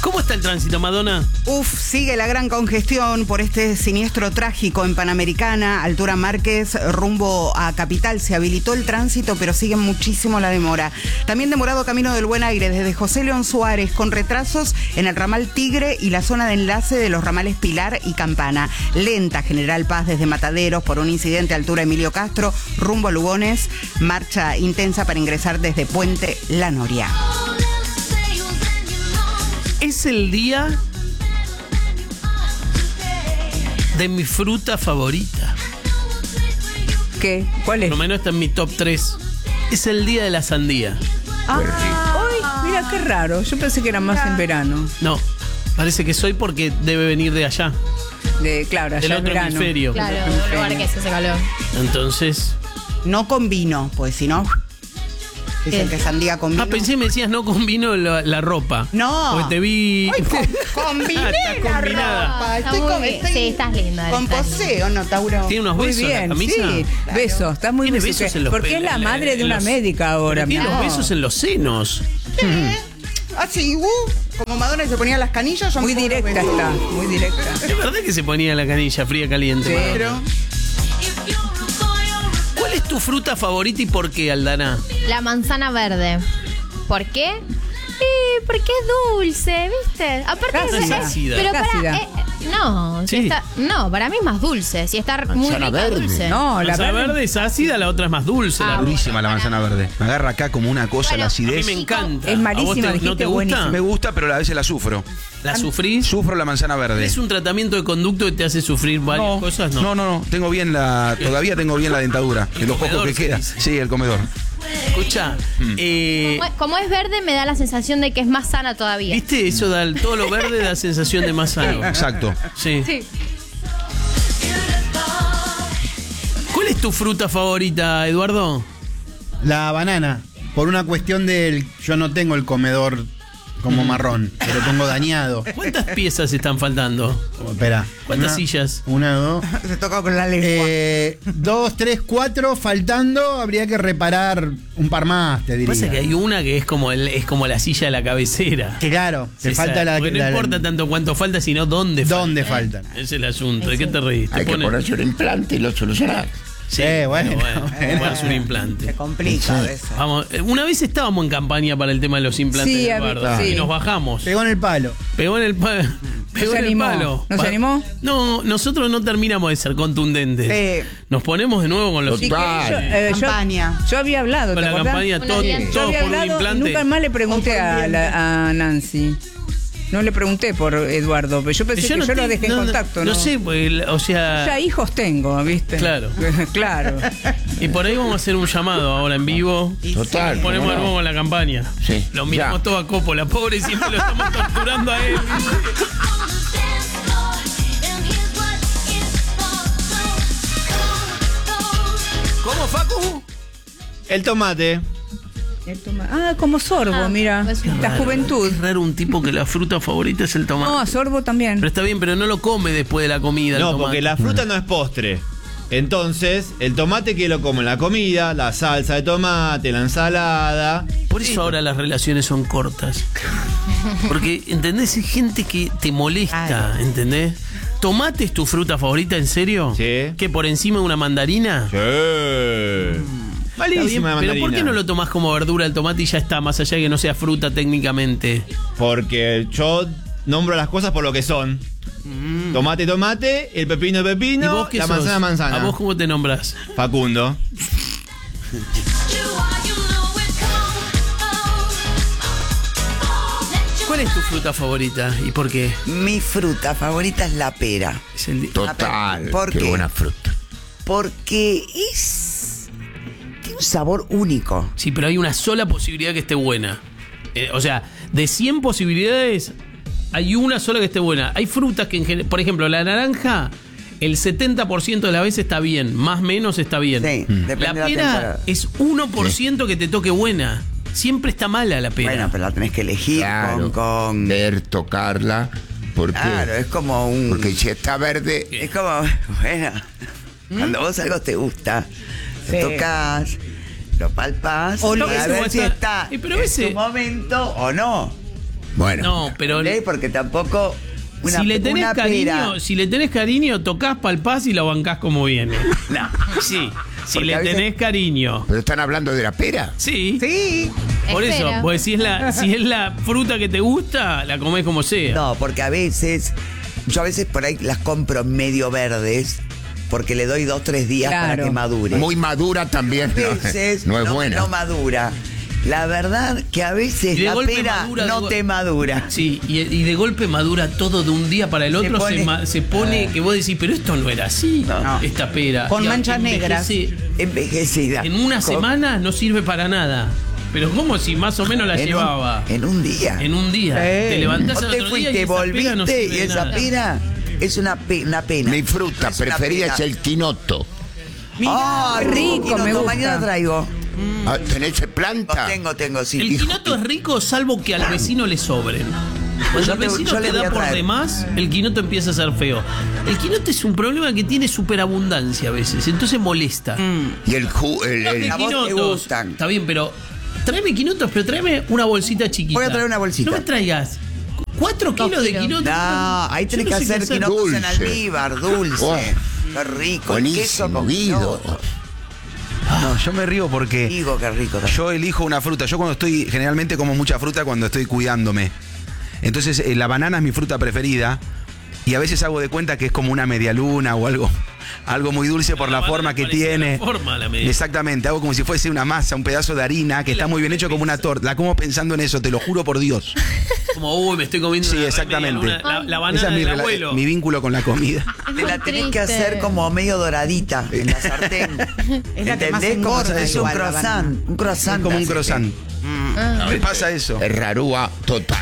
¿Cómo está el tránsito, Madonna? Sigue la gran congestión por este siniestro trágico en Panamericana, altura Márquez, rumbo a Capital. Se habilitó el tránsito, pero sigue muchísimo la demora. También demorado Camino del Buen Aire desde José León Suárez, con retrasos en el ramal Tigre y la zona de enlace de los ramales Pilar y Campana. Lenta General Paz desde Mataderos por un incidente a altura Emilio Castro, rumbo a Lugones. Marcha intensa para ingresar desde Puente La Noria. Es el día de mi fruta favorita. ¿Qué? ¿Cuál es? Por lo menos está en mi top 3. Es el día de la sandía. Mira qué raro. Yo pensé que era más en verano. No, parece que soy porque debe venir de allá. Claro, allá del es otro verano. hemisferio. Claro, un lugar que se hace calor. Entonces... No con vino, pues si no... Dicen que sandía con vino. pensé que me decías no combino la ropa. No. Porque te vi... Combiné Está la combinada. ropa. Sí, estás linda. Con poseo, ¿no, Tauro? Tiene unos Muy besos en la bien, camisa. sí. Claro. Besos, estás muy Tiene besuquera. besos en los Porque es la madre de una médica ahora. Tiene mi los amor. besos en los senos. Así, como Madonna se ponía las canillas, yo Muy me pongo directa besos. está, muy directa. Es verdad que se ponía la canilla fría caliente. Sí. Madonna. ¿Cuál es tu fruta favorita y por qué, Aldana? La manzana verde. ¿Por qué? Porque es dulce, ¿viste? Aparte Ácida. es Ácida. pero Ácida. no, Sí. no, para mí es más dulce. Si está muy Manzana rica, verde. dulce. No, La la manzana verdad. verde es ácida, la otra es más dulce. Ah, la bueno. Durísima la manzana verde. Me agarra acá como una cosa, Bueno, la A mí acidez. me encanta. Es ¿A malísima, vos ¿No dijiste, te gusta? buenísima. Me gusta, pero a veces la sufro. ¿La sufrís? Sufro la manzana verde. ¿Es un tratamiento de conducto que te hace sufrir varias cosas? No. Tengo bien todavía tengo bien la dentadura. El De los pocos comedor, que se queda. dice. Sí, el comedor. Escucha, Como es verde, me da la sensación de que es más sana todavía. ¿viste? Eso da todo lo verde da sensación de más sano. Exacto. Sí. Sí. ¿Cuál es tu fruta favorita, Eduardo? La banana. Por una cuestión del... Yo no tengo el comedor como marrón, pero tengo dañado. ¿Cuántas piezas están faltando? Espera. ¿Cuántas sillas? Una, dos. Se toca con la lengua. 2, 3, 4 faltando. Habría que reparar un par más, te diría. Pasa que hay una que es como la silla de la cabecera. Claro, te Esa, falta la... porque no importa tanto cuánto falta, sino dónde falta. ¿Dónde faltan? Es el asunto. ¿De qué te reís? Hay que ponerse un implante y lo solucionás. Sí, bueno. es un implante. Se complica eso. Vamos, una vez estábamos en campaña para el tema de los implantes Sí, de a mí- Eduardo sí. y nos bajamos. Pegó en el palo. Pegó en el palo. ¿No se animó? ¿No se animó? No, nosotros no terminamos de ser contundentes. Nos ponemos de nuevo con los Sí, que yo, Campaña. yo había hablado, con ¿te la acordás? campaña, Una todo, bien. Yo todo había por un hablado y implante. nunca más le pregunté a Nancy. No le pregunté por Eduardo, pero yo pensé que yo lo dejé en contacto. No sé, pues, o sea. Ya hijos tengo, ¿viste? Claro. Claro. Y por ahí vamos a hacer un llamado ahora en vivo. Total. Ponemos de ¿cómo no? nuevo en la campaña. Sí. Lo miramos todo a Coppola, pobre, siempre lo estamos torturando a él. ¿Cómo, Facu? El tomate. Como Sorbo, Ah, mira. es La Raro, juventud. Es raro un tipo que la fruta favorita es el tomate. No, a Sorbo también. Pero está bien, pero no lo come después de la comida. el No, tomate. porque la fruta no es postre. Entonces, el tomate que lo come en la comida, la salsa de tomate, la ensalada. Por eso ahora las relaciones son cortas. Porque, ¿entendés? Hay gente que te molesta, Claro. ¿entendés? ¿Tomate es tu fruta favorita, en serio? Sí. ¿Que por encima de una mandarina? Sí. Está bien, Malísima la pero ¿por mandarina. qué no lo tomás como verdura el tomate y ya está, más allá de que no sea fruta técnicamente? Porque yo nombro las cosas por lo que son. Tomate, tomate, el pepino, ¿Y pepino, vos qué la sos? manzana, manzana. ¿A vos cómo te nombras? Facundo. ¿Cuál es tu fruta favorita y por qué? Mi fruta favorita es la pera. Es el Total. ¿Por Qué qué? buena fruta. Porque tiene un sabor único. Sí, pero hay una sola posibilidad que esté buena. O sea, de 100 posibilidades, hay una sola que esté buena. Hay frutas que, por ejemplo, la naranja, el 70% de la vez está bien, más o menos está bien. Sí, depende La de la pera temporada. es 1% que te toque buena. Siempre está mala la pera. Bueno, pero la tenés que elegir Claro. con... Ver, tocarla. Porque, Claro, es como un... porque si está verde, Es como, bueno, cuando vos algo te gusta, lo tocas, lo palpas, O y no, a ese ver como si está- está pero en ese- su momento o no. Bueno. No, pero Porque tampoco. si le tenés una cariño, pera. si le tenés cariño, tocás, palpás y la bancás como viene. No. Sí, si Porque le a veces- tenés cariño. ¿Pero están hablando de la pera? Sí. Sí. Por Espera. eso, pues si es la fruta que te gusta, la comés como sea. No, porque a veces. Yo a veces por ahí las compro medio verdes. Porque le doy 2-3 días para Claro. que madure. Muy madura también. A veces No es buena. no madura. La verdad que a veces Y de la golpe pera madura, no te madura. Sí, y de golpe madura todo de un día para el otro, se pone que vos decís, pero esto no era así, No. esta pera. Con Y manchas negras. Envejecida. En una Con- semana no sirve para nada. Pero como si más o menos la en llevaba. en un día. En un día. Te levantás Vos al te otro día y fuiste, esa pera no volviste sirve y de esa nada. pera es una pena. Mi fruta Es una preferida pena. es el quinoto. ¡Ay, rico, me gusta. Mañana traigo. Ah, ¿tenés planta? Tengo, sí. El quinoto es rico salvo que al vecino le sobren. Cuando el vecino yo le te voy da a por traer. demás, el quinoto empieza a ser feo. El quinoto es un problema que tiene superabundancia a veces, entonces molesta. Y el Tráeme A vos te quinotos. gustan. Está bien, pero tráeme quinotos, pero tráeme una bolsita chiquita. Voy a traer una bolsita. No me traigas 4 kilos de kilos. quinotos. No, ahí Yo tenés no que sé qué hacer quinotos en Dulce. almíbar, dulce. Oh. Qué rico. el queso buenísimo, con Guido. quinoto. No, yo me río porque Digo, qué rico. yo elijo una fruta. Yo cuando estoy, generalmente como mucha fruta cuando estoy cuidándome. Entonces la banana es mi fruta preferida y a veces hago de cuenta que es como una media luna o algo muy dulce por La la banana forma que parecía tiene. la forma, la media. Exactamente, hago como si fuese una masa, un pedazo de harina que está muy bien hecho como una torta. La como pensando en eso, te lo juro por Dios. Como, uy, me estoy comiendo Sí, una exactamente. media luna, la Esa banana es del abuelo. mi vínculo con la comida. Te la Muy tenés que triste. hacer como medio doradita en la sartén. Es la que más ¿Entendés? Como engorda si es un igual, la croissant. Un Es croissant. como un hacete. croissant. Me pasa eso. Es rarúa total.